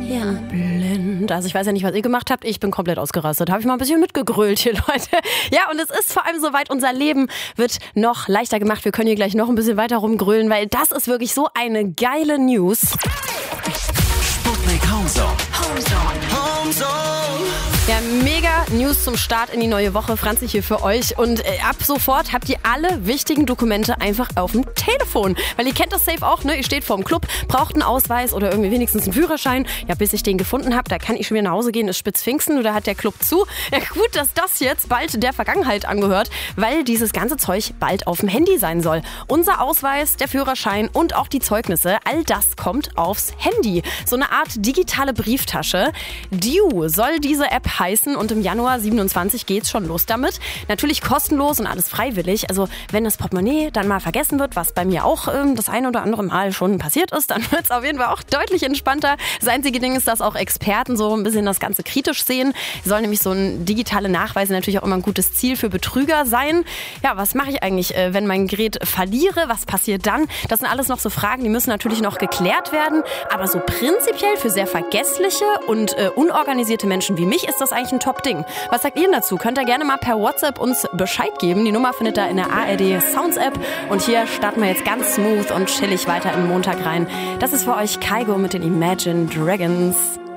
Ja, blind. Also ich weiß ja nicht, was ihr gemacht habt. Ich bin komplett ausgerastet. Habe ich mal ein bisschen mitgegrölt hier, Leute. Ja, und es ist vor allem soweit, unser Leben wird noch leichter gemacht. Wir können hier gleich noch ein bisschen weiter rumgrölen, weil das ist wirklich so eine geile News. Sputnik Homezone. Ja, mega News zum Start in die neue Woche. Franzi hier für euch. Und ab sofort habt ihr alle wichtigen Dokumente einfach auf dem Telefon. Weil ihr kennt das safe auch, ne? Ihr steht vorm Club, braucht einen Ausweis oder irgendwie wenigstens einen Führerschein. Ja, bis ich den gefunden habe, da kann ich schon wieder nach Hause gehen, ist Spitzpfingsten oder hat der Club zu. Ja, gut, dass das jetzt bald der Vergangenheit angehört, weil dieses ganze Zeug bald auf dem Handy sein soll. Unser Ausweis, der Führerschein und auch die Zeugnisse, all das kommt aufs Handy. So eine Art digitale Brieftasche. Due soll diese App heißen und im Januar 27 geht's schon los damit. Natürlich kostenlos und alles freiwillig. Also wenn das Portemonnaie dann mal vergessen wird, was bei mir auch das ein oder andere Mal schon passiert ist, dann wird's auf jeden Fall auch deutlich entspannter. Das einzige Ding ist, dass auch Experten so ein bisschen das Ganze kritisch sehen. Soll nämlich so ein digitale Nachweis natürlich auch immer ein gutes Ziel für Betrüger sein. Ja, was mache ich eigentlich, wenn mein Gerät verliere? Was passiert dann? Das sind alles noch so Fragen, die müssen natürlich noch geklärt werden. Aber so prinzipiell für sehr vergessliche und unorganisierte Menschen wie mich ist das eigentlich ein Top-Ding. Was sagt ihr dazu? Könnt ihr gerne mal per WhatsApp uns Bescheid geben. Die Nummer findet ihr in der ARD Sounds App. Und hier starten wir jetzt ganz smooth und chillig weiter in den Montag rein. Das ist für euch Kygo mit den Imagine Dragons.